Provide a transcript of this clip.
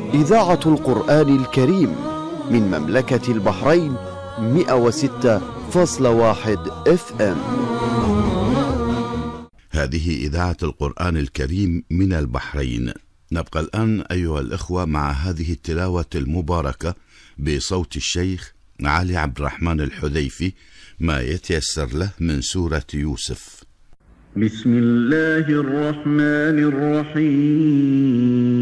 إذاعة القرآن الكريم من مملكة البحرين 106.1 FM. هذه إذاعة القرآن الكريم من البحرين. نبقى الآن أيها الإخوة مع هذه التلاوة المباركة بصوت الشيخ علي عبد الرحمن الحذيفي، ما يتيسر له من سورة يوسف. بسم الله الرحمن الرحيم.